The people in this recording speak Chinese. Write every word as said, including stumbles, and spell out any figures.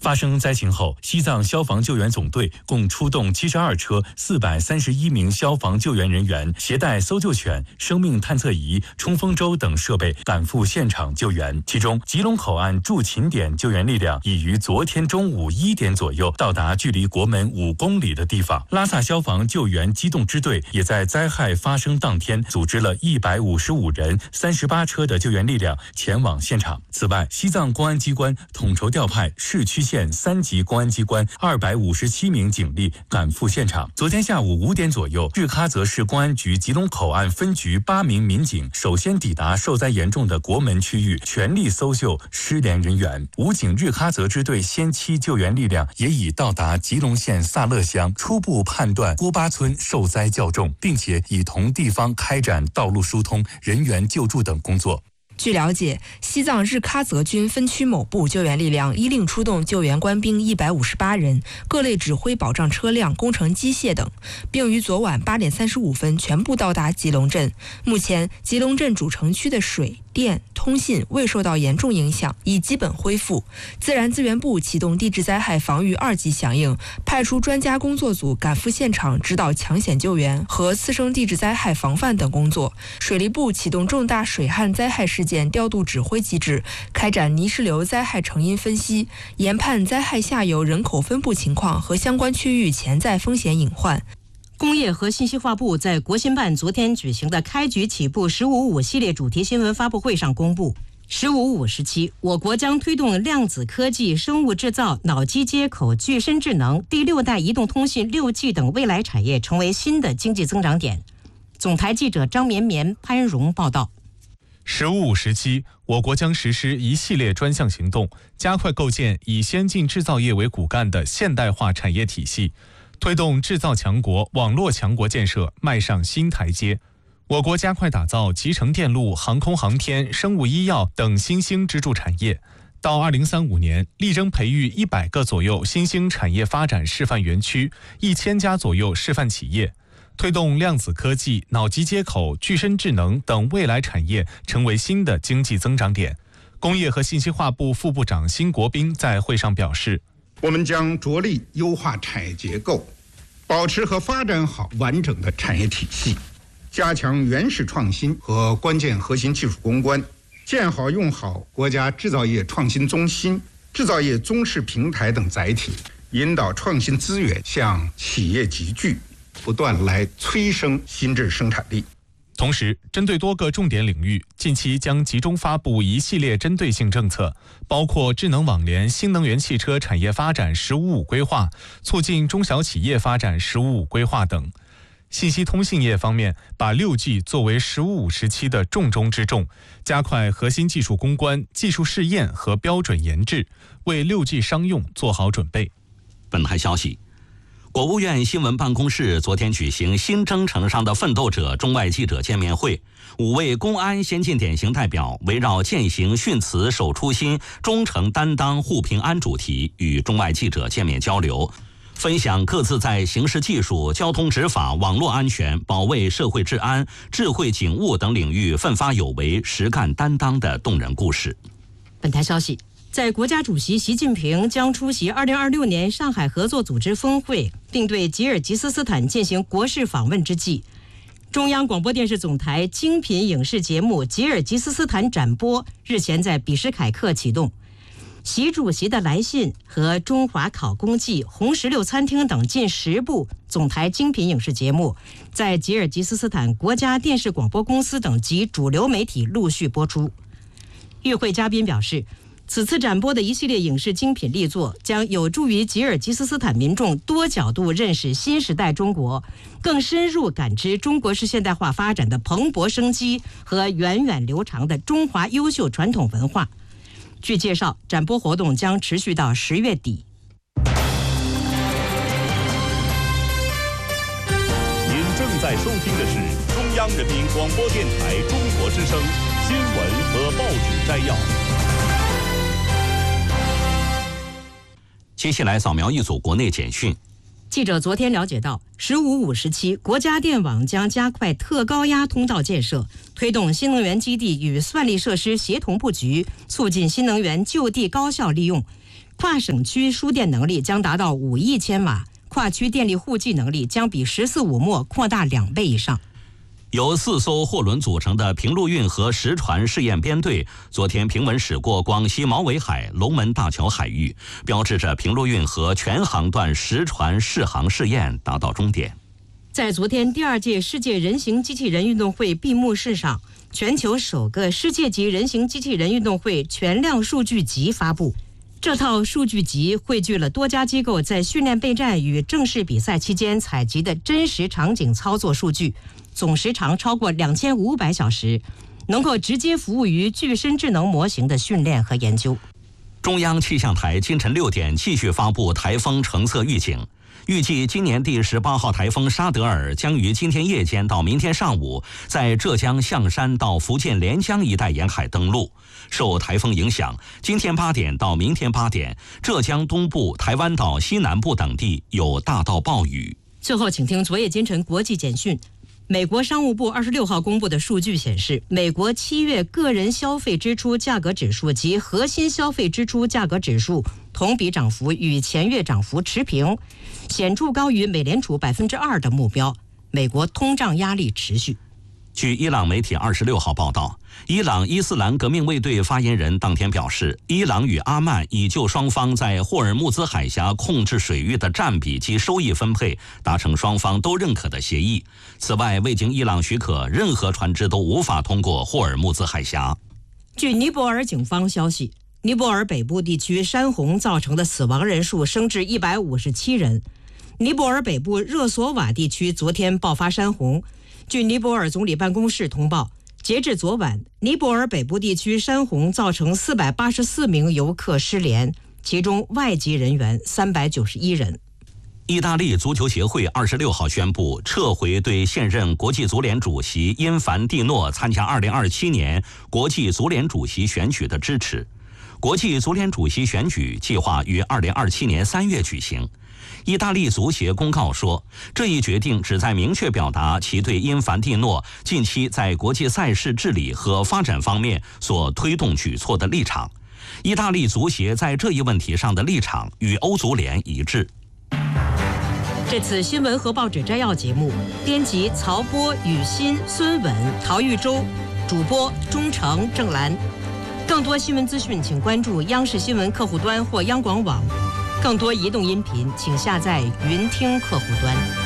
发生灾情后，西藏消防救援总队共出动七十二车、四百三十一名消防救援人员，携带搜救犬、生命探测仪、冲锋舟等设备赶赴现场救援。其中，吉隆口岸驻勤点救援力量已于昨天中午一点左右到达距离国门五公里的地方。拉萨消防救援机动支队也在灾害发生当天组织了一百五十五人、三十八车的救援力量前往现场。此外，西藏公安机关统筹调派市区县三级公安机关二百五十七名警力赶赴现场。昨天下午五点左右，日喀则市公安局吉隆口岸分局八名民警首先抵达受灾严重的国门区域，全力搜救失联人员。武警日喀则支队先期救援力量也已到达吉隆县萨勒乡，初步判断郭巴村受灾较重，并且已同地方开展道路疏通、人员救助等工作。 据了解，西藏日喀则军分区某部救援力量依令出动救援官兵一百五十八人，各类指挥保障车辆、工程机械等，并于昨晚八点三十五分全部到达吉隆镇。目前，吉隆镇主城区的水电、通信未受到严重影响，已基本恢复。自然资源部启动地质灾害防御二级响应，派出专家工作组赶赴现场指导抢险救援和次生地质灾害防范等工作。水利部启动重大水旱灾害事件调度指挥机制，开展泥石流灾害成因分析，研判灾害下游人口分布情况和相关区域潜在风险隐患。 工业和信息化部在国新办昨天举行的开局起步十五五系列主题新闻发布会上公布，十五五时期，我国将推动量子科技、生物制造、脑机接口、具身智能、第六代移动通信、六 G 等未来产业成为新的经济增长点。总台记者张绵绵、潘荣报道。 十五五时期，我国将实施一系列专项行动，加快构建以先进制造业为骨干的现代化产业体系，推动制造强国、网络强国建设迈上新台阶。我国加快打造集成电路、航空航天、生物医药等新兴支柱产业。到二零三五年，力争培育一百个左右新兴产业发展示范园区，一千家左右示范企业。推动量子科技、脑机接口、具身智能等未来产业成为新的经济增长点。工业和信息化部副部长辛国斌在会上表示， 我们将着力优化产业结构，保持和发展好完整的产业体系，加强原始创新和关键核心技术攻关，建好用好国家制造业创新中心、制造业综示平台等载体，引导创新资源向企业集聚，不断来催生新质生产力。 同时，针对多个重点领域，近期将集中发布一系列针对性政策，包括智能网联、新能源汽车产业发展“十五五”规划、促进中小企业发展“十五五”规划等。信息通信业方面，把六 G 作为十五五时期的重中之重，加快核心技术攻关、技术试验和标准研制，为六 G 商用做好准备。 本台消息，国务院新闻办公室昨天举行新征程上的奋斗者中外记者见面会，五位公安先进典型代表围绕践行训词守初心、忠诚担当护平安主题与中外记者见面交流，分享各自在刑事技术、交通执法、网络安全、保卫社会治安、智慧警务等领域奋发有为、实干担当的动人故事。 本台消息，在国家主席习近平将出席二零二六年上海合作组织峰会，并对吉尔吉斯斯坦进行国事访问之际，中央广播电视总台精品影视节目《吉尔吉斯斯坦展播》日前在比什凯克启动。习主席的来信和中华考公记、红石榴餐厅等近十部总台精品影视节目，在吉尔吉斯斯坦国家电视广播公司等及主流媒体陆续播出。与会嘉宾表示，此次展播的一系列影视精品力作将有助于吉尔吉斯斯坦民众多角度认识新时代中国，更深入感知中国式现代化发展的蓬勃生机和源远流长的中华优秀传统文化。据介绍，展播活动将持续到十月底。 您正在收听的是中央人民广播电台中国之声新闻和报纸摘要。 接下来扫描一组国内简讯。 记者昨天了解到，十五五时期，国家电网将加快特高压通道建设，推动新能源基地与算力设施协同布局，促进新能源就地高效利用。 跨省区输电能力将达到五亿千瓦，跨区电力户计能力将比十四五末扩大两倍以上。 由四艘货轮组成的平陆运河实船试验编队昨天平稳驶过广西毛尾海龙门大桥海域，标志着平陆运河全航段实船试航试验达到终点。 在昨天第二届世界人形机器人运动会闭幕式上，全球首个世界级人形机器人运动会全量数据集发布。这套数据集汇聚了多家机构在训练备战与正式比赛期间采集的真实场景操作数据，总时长超过两千五百小时，能够直接服务于具身智能模型的训练和研究。 中央气象台今晨六点继续发布台风橙色预警，预计今年第十八号台风沙德尔将于今天夜间到明天上午在浙江象山到福建连江一带沿海登陆。受台风影响，今天八点到明天八点，浙江东部、台湾岛西南部等地有大到暴雨。 最后，请听昨夜今晨国际简讯。美国商务部二十六号公布的数据显示，美国七月个人消费支出价格指数及核心消费支出价格指数同比涨幅与前月涨幅持平，显著高于美联储百分之二的目标。美国通胀压力持续。 据伊朗媒体二十六号报道，伊朗伊斯兰革命卫队发言人当天表示，伊朗与阿曼已就双方在霍尔木兹海峡控制水域的占比及收益分配达成双方都认可的协议。此外，未经伊朗许可，任何船只都无法通过霍尔木兹海峡。 据尼泊尔警方消息，尼泊尔北部地区山洪造成的死亡人数升至一百五十七人。尼泊尔北部热索瓦地区昨天爆发山洪。据尼泊尔总理办公室通报，截至昨晚，尼泊尔北部地区山洪造成四百八十四名游客失联，其中外籍人员三百九十一人。 意大利足球协会二十六号宣布撤回对现任国际足联主席因凡蒂诺参加二零二七年国际足联主席选举的支持。国际足联主席选举计划于二零二七年三月举行。意大利足协公告说，这一决定旨在明确表达其对因凡蒂诺近期在国际赛事治理和发展方面所推动举措的立场。意大利足协在这一问题上的立场与欧足联一致。 这次新闻和报纸摘要节目，编辑曹波、雨欣、孙稳、陶玉洲，主播钟诚、郑兰。更多新闻资讯，请关注央视新闻客户端或央广网。更多移动音频，请下载云听客户端。